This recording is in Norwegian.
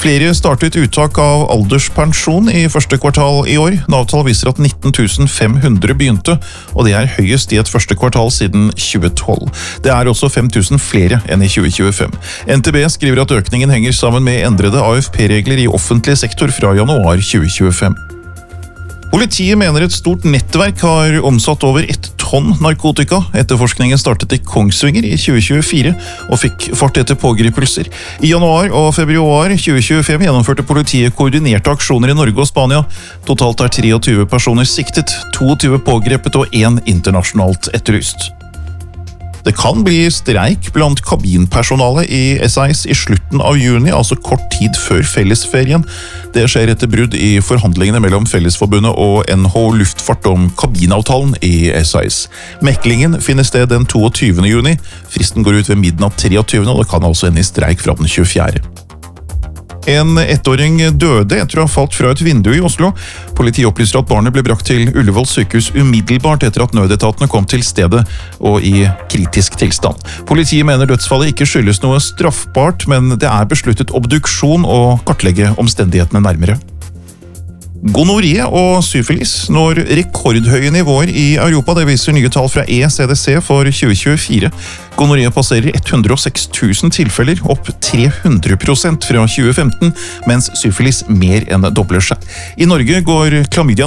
Flere startet uttak av alderspensjon i første kvartal i år. Nav-tall viser at 19 500 begynte, og det er høyest i et første kvartal siden 2012. Det er også 5 000 flere enn i 2025. NTB skriver at økningen henger sammen med endrede AFP-regler i offentlig sektor fra januar 2025. Politiet mener et stort nettverk har omsatt over 1 tonn narkotika. Etterforskningen startet i Kongsvinger i 2024 og fikk fart etter pågripelser. I januar og februar 2025 gjennomførte politiet koordinerte aksjoner i Norge og Spania. Totalt er 23 personer siktet, 22 pågrepet og 1 internasjonalt etterlyst. Det kan bli streik blant kabinpersonalet i SAS i slutten av juni, altså kort tid før fellesferien. Det skjer etter brudd i forhandlingene mellom Fellesforbundet og NHO Luftfart om kabinavtalen i SAS. Meklingen finner sted den 22. juni. Fristen går ut ved midnatt 23. og det kan altså ende i streik fra den 24. En 1-åring døde etter å ha falt fra et vindu i Oslo. Politiet opplyser at barnet ble brakt til Ullevål sykehus umiddelbart etter at nødetatene kom til stedet og i kritisk tilstand. Politiet mener dødsfallet ikke skyldes noe straffbart, men det er besluttet obduksjon og kartlegge omstendighetene nærmere. Gonoré og syfilis når rekordhøye nivåer i Europa, det viser nye tall fra ECDC for 2024. Gonoré passerer 106 000 tilfeller, opp 300% fra 2015, mens syfilis mer enn dobler seg. I Norge går klamydia